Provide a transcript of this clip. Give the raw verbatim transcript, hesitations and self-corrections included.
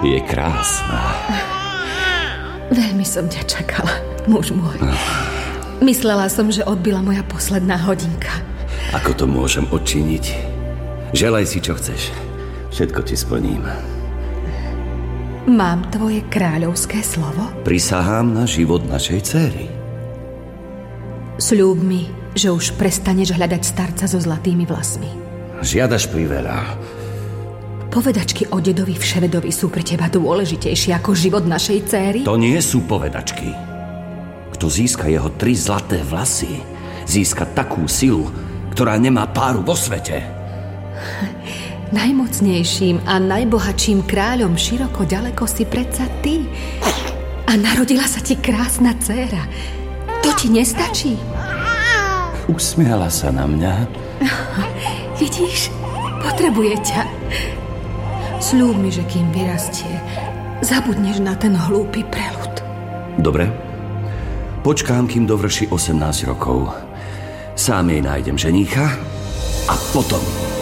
Je krásna. Veľmi som ťa čakala, muž môj. Myslela som, že odbila moja posledná hodinka. Ako to môžem odčiniť? Želaj si, čo chceš. Všetko ti splním. Mám tvoje kráľovské slovo? Prisahám na život našej dcéry. Sľub mi, že už prestaneš hľadať starca so zlatými vlasmi. Žiadaš priveľa. Povedačky o dedovi Vševedovi sú pre teba dôležitejšie ako život našej dcéry? To nie sú povedačky. Kto získa jeho tri zlaté vlasy, získa takú silu, ktorá nemá páru vo svete. Najmocnejším a najbohatším kráľom široko ďaleko si predsa ty. A narodila sa ti krásna dcéra. To ti nestačí? Usmiala sa na mňa. Vidíš, potrebuje ťa. Sľub mi, že kým vyrastie, zabudneš na ten hlúpy preľud. Dobre. Počkám, kým dovrší osemnásť rokov. Sám jej nájdem ženícha a potom...